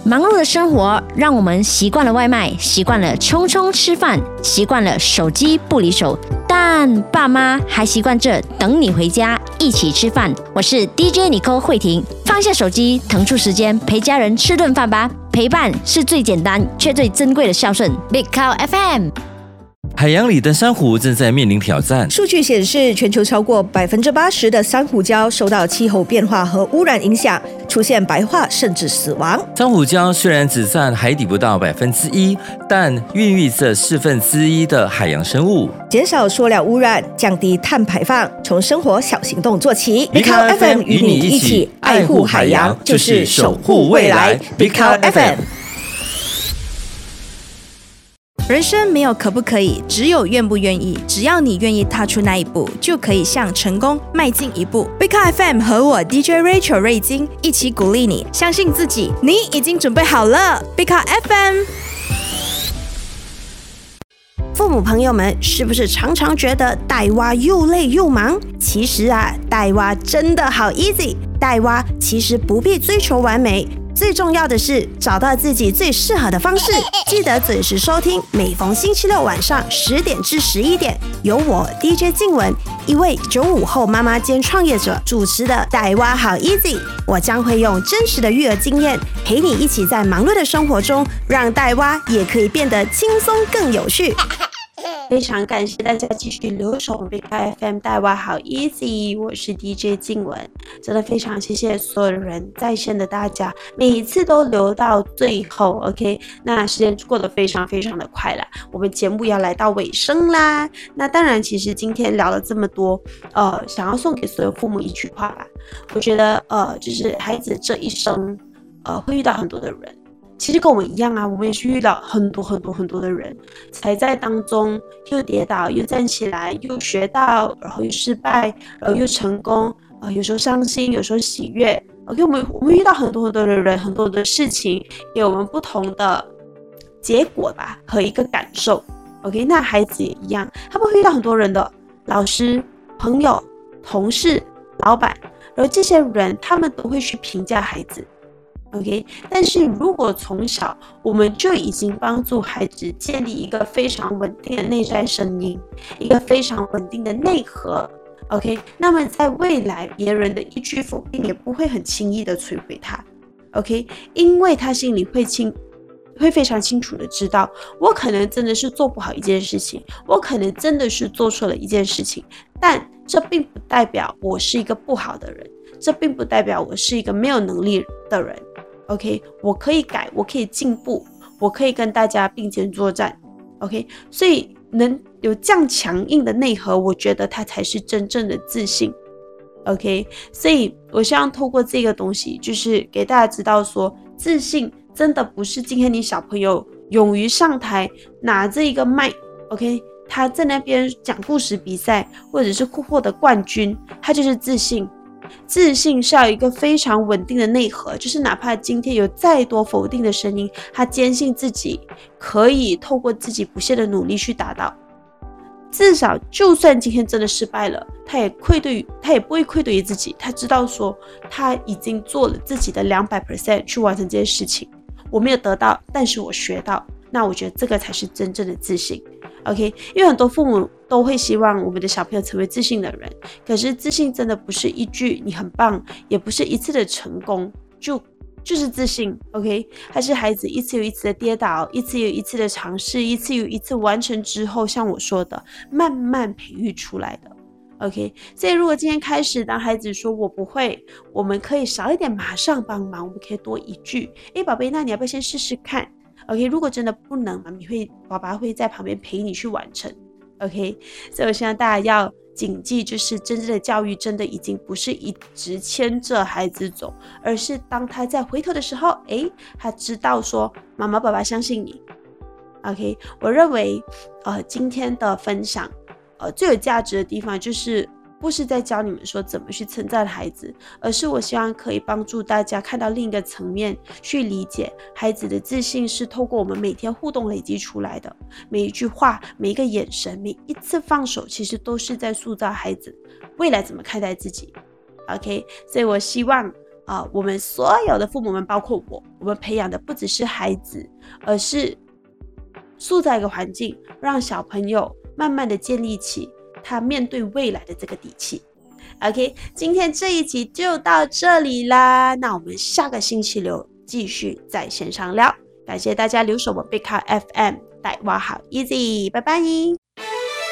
忙碌的生活让我们习惯了外卖，习惯了匆匆吃饭，习惯了手机不离手，但爸妈还习惯着等你回家一起吃饭。我是 DJ Nicole 慧婷，放下手机，腾出时间陪家人吃顿饭吧。陪伴是最简单却最珍贵的孝顺。Big Cow FM。 海洋里的珊瑚正在面临挑战。 数据显示，全球超过80%的珊瑚礁受到气候变化和污染影响，出现白化甚至死亡。 珊瑚礁虽然只占海底不到1%，但孕育着1/4的海洋生物。 减少塑料污染，降低碳排放，从生活小行动做起。 Big Cow FM 与你一起爱护海洋，就是守护未来。Big Cow FM。 人生没有可不可以，只有愿不愿意。只要你愿意踏出那一步，就可以向成功迈进一步。Big Cow FM 和我 DJ Rachel 瑞金一起鼓励你，相信自己，你已经准备好了。Big Cow FM。父母朋友们，是不是常常觉得带娃又累又忙？其实啊，带娃真的好 easy。带娃其实不必追求完美。最重要的是找到自己最适合的方式，记得准时收听，每逢星期六晚上10点至11点，由我 DJ 静雯，一位95后妈妈兼创业者主持的带娃好 easy。我将会用真实的育儿经验，陪你一起在忙碌的生活中，让带娃也可以变得轻松更有趣。非常感谢大家继续留守 Big Cow FM 带娃好 easy， 我是 DJ 静雯，真的非常谢谢所有的人在线的大家，每一次都留到最后 OK， 那时间过得非常非常的快啦，我们节目要来到尾声啦。那当然其实今天聊了这么多想要送给所有父母一句话吧，我觉得就是孩子这一生会遇到很多的人，其实跟我们一样啊，我们也是遇到很多的人，才在当中又跌倒又站起来，又学到，然后又失败，然后又成功，有时候伤心，有时候喜悦。OK， 我们遇到很多的人，很多的事情，给我们不同的结果吧和一个感受。OK， 那孩子也一样，他们会遇到很多人的老师、朋友、同事、老板，然后这些人他们都会去评价孩子。OK， 但是如果从小我们就已经帮助孩子建立一个非常稳定的内在声音，一个非常稳定的内核 ，OK， 那么在未来别人的一句否定也不会很轻易的摧毁他 ，OK， 因为他心里会非常清楚的知道，我可能真的是做不好一件事情，我可能真的是做错了一件事情，但这并不代表我是一个不好的人，这并不代表我是一个没有能力的人。OK， 我可以改，我可以进步，我可以跟大家并肩作战。OK， 所以能有这样强硬的内核，我觉得它才是真正的自信。OK， 所以我希望透过这个东西，就是给大家知道说，自信真的不是今天你小朋友勇于上台拿着一个麦 ，OK， 他在那边讲故事比赛，或者是获得冠军，他就是自信。自信是要有一个非常稳定的内核，就是哪怕今天有再多否定的声音，他坚信自己可以透过自己不懈的努力去达到，至少就算今天真的失败了，他也不会愧对于自己，他知道说他已经做了自己的200% 去完成这件事情，我没有得到，但是我学到，那我觉得这个才是真正的自信。OK， 因为很多父母都会希望我们的小朋友成为自信的人，可是自信真的不是一句你很棒，也不是一次的成功就是自信 OK， 还是孩子一次又一次的跌倒，一次又一次的尝试，一次又一次完成之后，像我说的慢慢培育出来的 OK， 所以如果今天开始当孩子说我不会，我们可以少一点马上帮忙，我们可以多一句宝贝，那你要不要先试试看OK， 如果真的不能，爸爸会在旁边陪你去完成 OK， 所以我希望大家要谨记，就是真正的教育真的已经不是一直牵着孩子走，而是当他在回头的时候他知道说妈妈爸爸相信你 OK， 我认为今天的分享最有价值的地方就是不是在教你们说怎么去称赞孩子，而是我希望可以帮助大家看到另一个层面，去理解孩子的自信是透过我们每天互动累积出来的，每一句话，每一个眼神，每一次放手，其实都是在塑造孩子未来怎么看待自己 OK， 所以我希望我们所有的父母们，包括我们培养的不只是孩子，而是塑造一个环境，让小朋友慢慢的建立起他面对未来的这个底气。OK， 今天这一集就到这里啦，那我们下个星期六继续在线上聊。感谢大家留守我贝卡 FM， 带娃好 easy， 拜拜。